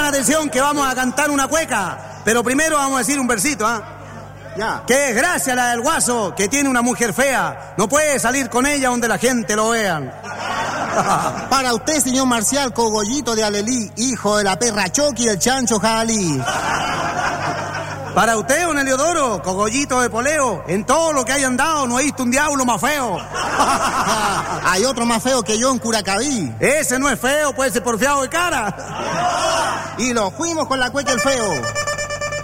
atención que vamos a cantar una cueca. Pero primero vamos a decir un versito, ¿ah? Ya. Qué desgracia la del guaso, que tiene una mujer fea. No puede salir con ella donde la gente lo vean. Para usted, señor Marcial Cogollito de Alelí, hijo de la perra Choqui y el chancho Jalí. Para usted, don Heliodoro, cogollito de poleo, en todo lo que hayan dado no he visto un diablo más feo. Hay otro más feo que yo en Curacaví. Ese no es feo, puede ser porfiado de cara. Y lo fuimos con la cueca el feo.